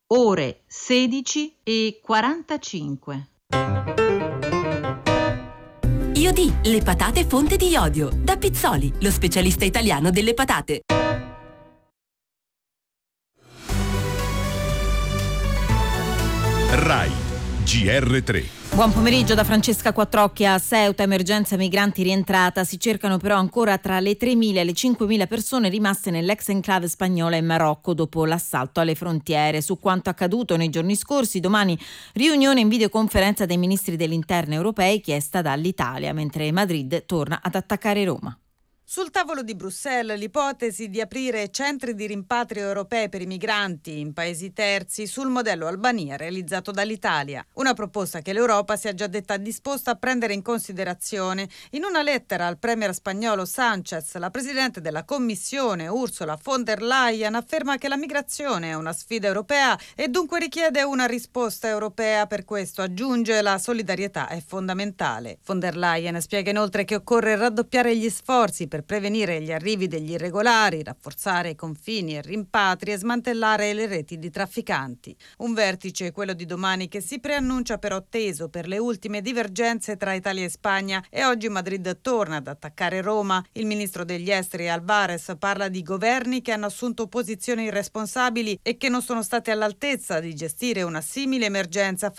ore 16:45. Iodì, le patate fonte di iodio. Da Pizzoli, lo specialista italiano delle patate. RAI GR3. Buon pomeriggio da Francesca Quattrocchi. A Ceuta, emergenza migranti rientrata. Si cercano però ancora tra le 3.000 e le 5.000 persone rimaste nell'ex enclave spagnola in Marocco dopo l'assalto alle frontiere. Su quanto accaduto nei giorni scorsi, domani riunione in videoconferenza dei ministri dell'interno europei chiesta dall'Italia, mentre Madrid torna ad attaccare Roma. Sul tavolo di Bruxelles l'ipotesi di aprire centri di rimpatrio europei per i migranti in paesi terzi sul modello Albania realizzato dall'Italia. Una proposta che l'Europa si è già detta disposta a prendere in considerazione. In una lettera al premier spagnolo Sánchez, la presidente della Commissione Ursula von der Leyen afferma che la migrazione è una sfida europea e dunque richiede una risposta europea. Per questo, aggiunge, la solidarietà è fondamentale. Von der Leyen spiega inoltre che occorre raddoppiare gli sforzi per prevenire gli arrivi degli irregolari, rafforzare i confini e rimpatri e smantellare le reti di trafficanti. Un vertice, quello di domani, che si preannuncia però teso per le ultime divergenze tra Italia e Spagna, e oggi Madrid torna ad attaccare Roma. Il ministro degli esteri Álvarez parla di governi che hanno assunto posizioni irresponsabili e che non sono stati all'altezza di gestire una simile emergenza